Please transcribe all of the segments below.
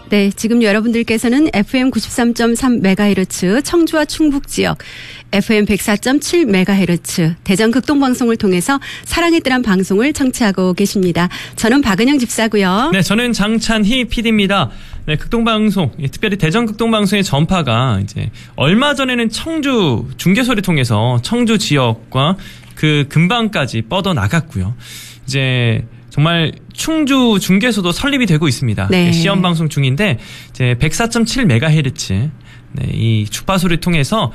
네, 지금 여러분들께서는 FM 93.3MHz 청주와 충북 지역, FM 104.7MHz 대전 극동방송을 통해서 사랑의 뜰한 방송을 청취하고 계십니다. 저는 박은영 집사고요. 네, 저는 장찬희 PD입니다. 네, 극동방송, 특별히 대전 극동방송의 전파가 이제 얼마 전에는 청주 중계소를 통해서 청주 지역과 그 근방까지 뻗어 나갔고요. 이제 정말 충주 중계소도 설립이 되고 있습니다. 네. 시험 방송 중인데 이제 104.7MHz 이 주파수를 통해서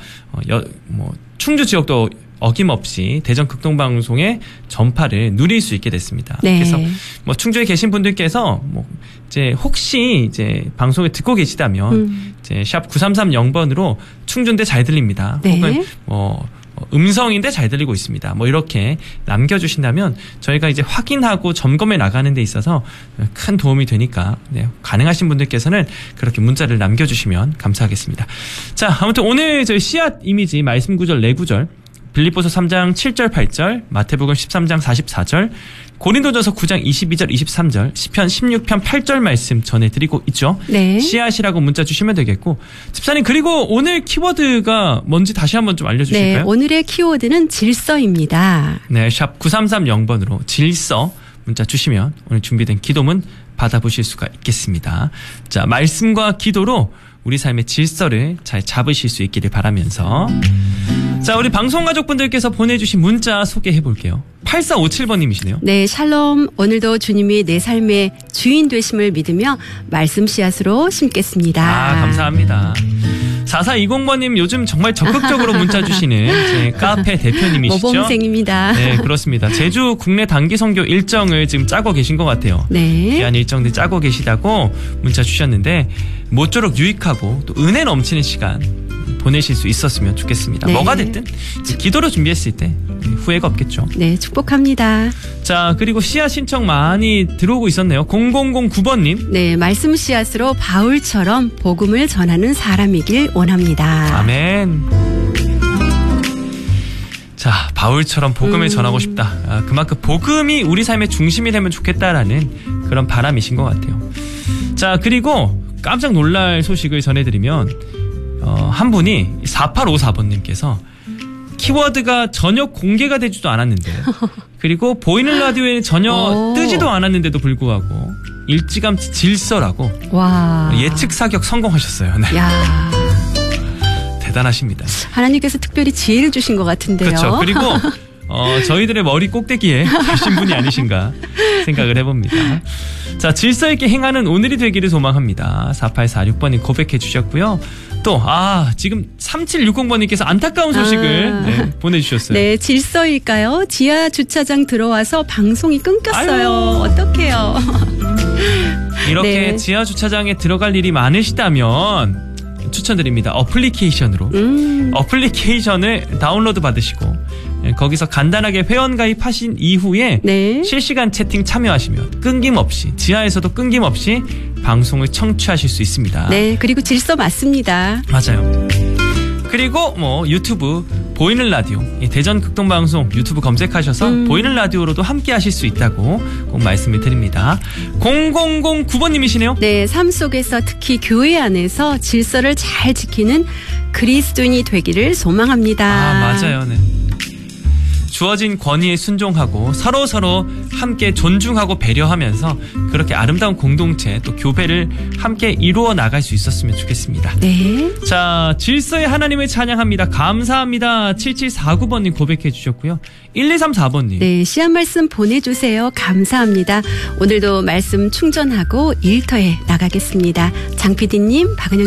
충주 지역도 어김없이 대전 극동방송의 전파를 누릴 수 있게 됐습니다. 네. 그래서 충주에 계신 분들께서 이제 혹시 이제 방송을 듣고 계시다면 이제 샵 9330번으로 충주인데 잘 들립니다. 네. 혹은 음성인데 잘 들리고 있습니다. 이렇게 남겨주신다면 저희가 이제 확인하고 점검해 나가는 데 있어서 큰 도움이 되니까 가능하신 분들께서는 그렇게 문자를 남겨주시면 감사하겠습니다. 자, 아무튼 오늘 저희 씨앗 이미지 말씀 구절 네 구절 빌립보서 3장 7절 8절 마태복음 13장 44절 고린도전서 9장 22절 23절 시편 16편 8절 말씀 전해드리고 있죠. 네. 씨앗이라고 문자 주시면 되겠고 집사님 그리고 오늘 키워드가 뭔지 다시 한번 좀 알려주실까요? 네, 오늘의 키워드는 질서입니다. 네, 샵 9330번으로 질서 문자 주시면 오늘 준비된 기도문 받아보실 수가 있겠습니다. 자, 말씀과 기도로 우리 삶의 질서를 잘 잡으실 수 있기를 바라면서 자, 우리 방송가족분들께서 보내주신 문자 소개해볼게요. 8457번님이시네요. 네, 샬롬. 오늘도 주님이 내 삶의 주인 되심을 믿으며 말씀 씨앗으로 심겠습니다. 감사합니다. 4420번님 요즘 정말 적극적으로 문자 주시는 제 카페 대표님이시죠? 모범생입니다. 네, 그렇습니다. 제주 국내 단기 선교 일정을 지금 짜고 계신 것 같아요. 네. 귀한 일정들 짜고 계시다고 문자 주셨는데 모쪼록 유익하고 또 은혜 넘치는 시간 보내실 수 있었으면 좋겠습니다. 네. 뭐가 됐든 기도로 준비했을 때 후회가 없겠죠. 네, 축복합니다. 자, 그리고 씨앗 신청 많이 들어오고 있었네요. 0009번님. 네, 말씀 씨앗으로 바울처럼 복음을 전하는 사람이길 원합니다. 아멘. 자, 바울처럼 복음을 전하고 싶다. 그만큼 복음이 우리 삶의 중심이 되면 좋겠다라는 그런 바람이신 것 같아요. 자, 그리고 깜짝 놀랄 소식을 전해드리면 한 분이 4854번님께서 키워드가 전혀 공개가 되지도 않았는데 그리고 보이는 라디오에는 전혀 뜨지도 않았는데도 불구하고 일찌감치 질서라고 와. 예측 사격 성공하셨어요. 네. 야. 대단하십니다. 하나님께서 특별히 지혜를 주신 것 같은데요. 그렇죠. 그리고 저희들의 머리 꼭대기에 계신 분이 아니신가 생각을 해봅니다. 자, 질서 있게 행하는 오늘이 되기를 소망합니다. 4846번님 고백해 주셨고요. 또 지금 3760번님께서 안타까운 소식을 보내주셨어요. 네, 질서일까요? 지하 주차장 들어와서 방송이 끊겼어요. 어떡해요. 이렇게 네. 지하 주차장에 들어갈 일이 많으시다면 추천드립니다. 어플리케이션으로 어플리케이션을 다운로드 받으시고 거기서 간단하게 회원 가입하신 이후에 실시간 채팅 참여하시면 끊김없이 지하에서도 끊김없이 방송을 청취하실 수 있습니다. 네, 그리고 질서 맞습니다. 맞아요. 그리고 유튜브 보이는 라디오 대전 극동방송 유튜브 검색하셔서 보이는 라디오로도 함께 하실 수 있다고 꼭 말씀을 드립니다. 0009번님이시네요. 네, 삶 속에서 특히 교회 안에서 질서를 잘 지키는 그리스도인이 되기를 소망합니다. 맞아요. 네. 주어진 권위에 순종하고 서로 함께 존중하고 배려하면서 그렇게 아름다운 공동체 또 교배를 함께 이루어 나갈 수 있었으면 좋겠습니다. 네. 자, 질서의 하나님을 찬양합니다. 감사합니다. 7749번님 고백해 주셨고요. 1234번님. 네, 씨앗 말씀 보내주세요. 감사합니다. 오늘도 말씀 충전하고 일터에 나가겠습니다. 장 PD님, 박은영